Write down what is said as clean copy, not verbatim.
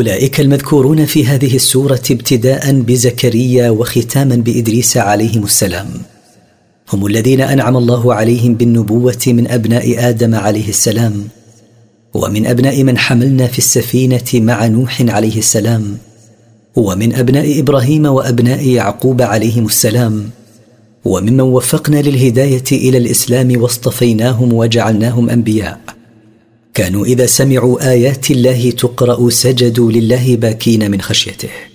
أولئك المذكورون في هذه السورة ابتداء بزكريا وختاما بإدريس عليهم السلام هم الذين أنعم الله عليهم بالنبوة من أبناء آدم عليه السلام، ومن أبناء من حملنا في السفينة مع نوح عليه السلام، ومن أبناء إبراهيم وأبناء يعقوب عليهم السلام، وممن وفقنا للهداية إلى الإسلام واصطفيناهم وجعلناهم أنبياء، كانوا إذا سمعوا آيات الله تقرأ سجدوا لله باكين من خشيته.